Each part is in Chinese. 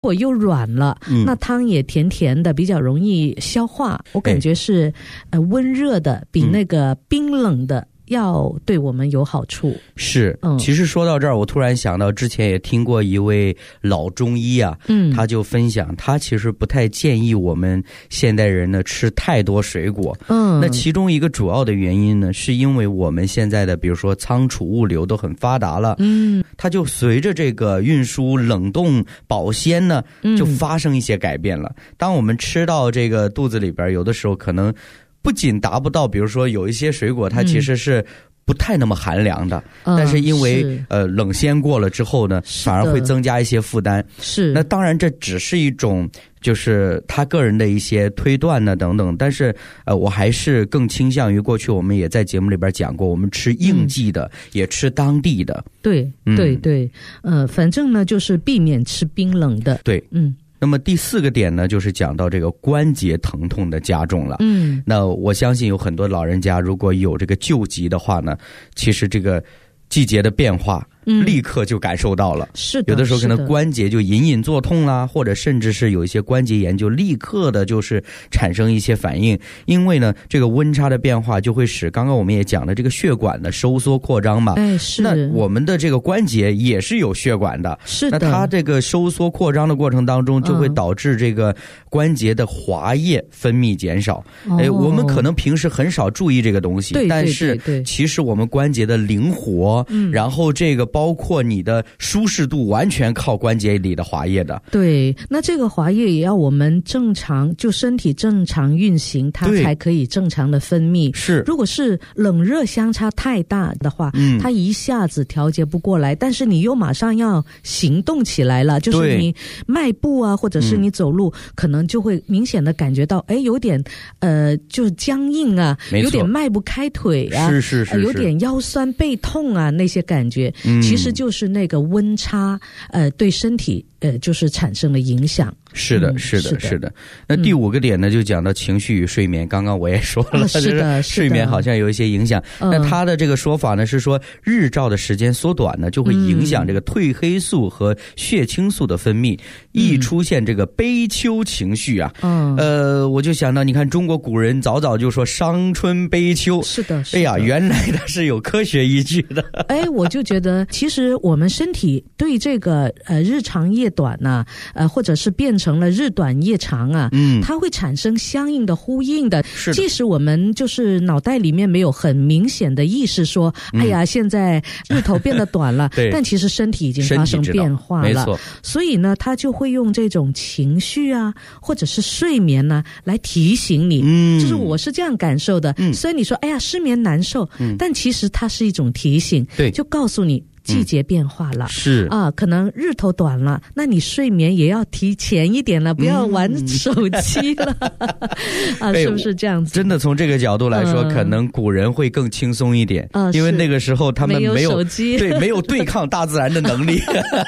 果又软了，那汤也甜甜的，比较容易消化。我感觉是温热的比那个冰冷的要对我们有好处。 是，其实说到这儿，我突然想到之前也听过一位老中医啊，他就分享，他其实不太建议我们现代人呢吃太多水果。那其中一个主要的原因呢，是因为我们现在的比如说仓储物流都很发达了，它就随着这个运输、冷冻、保鲜呢，就发生一些改变了。当我们吃到这个肚子里边，有的时候可能不仅达不到，比如说有一些水果它其实是不太那么寒凉的，但是因为冷鲜过了之后呢，反而会增加一些负担。是，那当然这只是一种就是他个人的一些推断呢等等，但是我还是更倾向于过去我们也在节目里边讲过，我们吃应季的，也吃当地的。对对对，反正呢就是避免吃冰冷的。对，那么第4个点呢，就是讲到这个关节疼痛的加重了。那我相信有很多老人家如果有这个旧疾的话呢，其实这个季节的变化立刻就感受到了。是的，有的时候可能关节就隐隐作痛啦，或者甚至是有一些关节炎就立刻的就是产生一些反应。因为呢这个温差的变化就会使刚刚我们也讲的这个血管的收缩扩张嘛。是，那我们的这个关节也是有血管的。是的，那它这个收缩扩张的过程当中就会导致这个关节的滑液分泌减少。我们可能平时很少注意这个东西，但是其实我们关节的灵活，然后这个包括你的舒适度完全靠关节里的滑液的。对，那这个滑液也要我们正常，就身体正常运行，它才可以正常的分泌。是，如果是冷热相差太大的话，它一下子调节不过来，但是你又马上要行动起来了，就是你迈步啊，或者是你走路，可能就会明显的感觉到，有点就是僵硬啊，有点迈不开腿啊，是有点腰酸背痛啊，那些感觉。其实就是那个温差对身体就是产生了影响。是的，是的，是的。那第5个点呢，就讲到情绪与睡眠。刚刚我也说了，是的，睡眠好像有一些影响。那他的这个说法呢，是说日照的时间缩短呢，就会影响这个褪黑素和血清素的分泌，易出现这个悲秋情绪啊。我就想到，你看中国古人早早就说伤春悲秋。是的，是的。哎呀，原来它是有科学依据的。我就觉得，其实我们身体对这个日长夜短呢，或者是变成了日短夜长啊，它会产生相应的呼应的。即使我们就是脑袋里面没有很明显的意识说，哎呀，现在日头变得短了，但其实身体已经发生变化了。所以呢，它就会用这种情绪啊，或者是睡眠呢，来提醒你。就是我是这样感受的。虽然你说，哎呀，失眠难受，但其实它是一种提醒，就告诉你季节变化了。是啊，可能日头短了，那你睡眠也要提前一点了，不要玩手机了。是不是这样子？真的从这个角度来说，可能古人会更轻松一点，因为那个时候他们没有手机，没有对抗大自然的能力。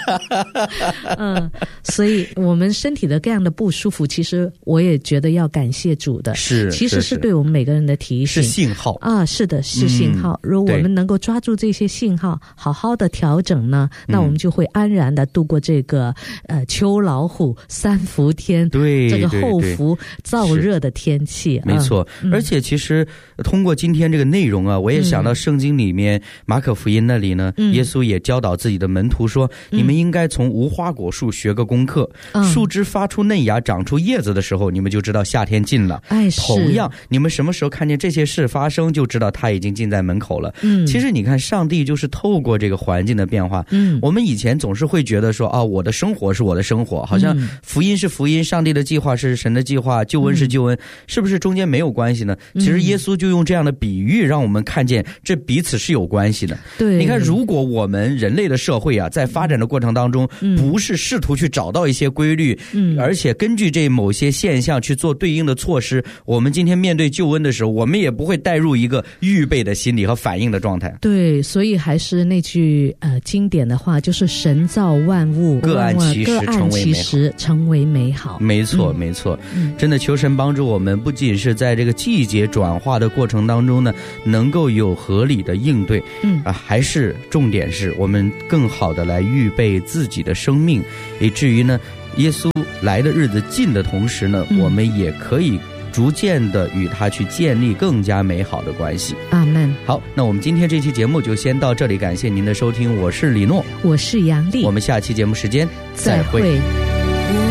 所以我们身体的这样的不舒服，其实我也觉得要感谢主的。是，其实是对我们每个人的提醒，是信号啊。是的，是信号。如果我们能够抓住这些信号，好好的调整呢，那我们就会安然的度过这个秋老虎三伏天，这个后伏燥热的天气。没错，而且其实通过今天这个内容啊，我也想到圣经里面马可福音那里呢，耶稣也教导自己的门徒说，你们应该从无花果树学个功课，树枝发出嫩芽长出叶子的时候，你们就知道夏天近了。同样你们什么时候看见这些事发生，就知道它已经近在门口了。其实你看，上帝就是透过这个环境的变化，我们以前总是会觉得说，我的生活是我的生活，好像福音是福音，上帝的计划是神的计划，救恩是救恩，是不是中间没有关系呢？其实耶稣就用这样的比喻让我们看见这彼此是有关系的。对，你看，如果我们人类的社会啊，在发展的过程当中，不是试图去找到一些规律，而且根据这某些现象去做对应的措施，我们今天面对救恩的时候，我们也不会带入一个预备的心理和反应的状态。对，所以还是那句经典的话，就是神造万物，各按其时，成为美好。没错，没错。真的求神帮助我们，不仅是在这个季节转化的过程当中呢，能够有合理的应对，还是重点是我们更好的来预备自己的生命，以至于呢耶稣来的日子近的同时呢，我们也可以逐渐的与他去建立更加美好的关系。 阿们。 好，那我们今天这期节目就先到这里，感谢您的收听，我是李诺， 我是杨丽， 我们下期节目时间再会。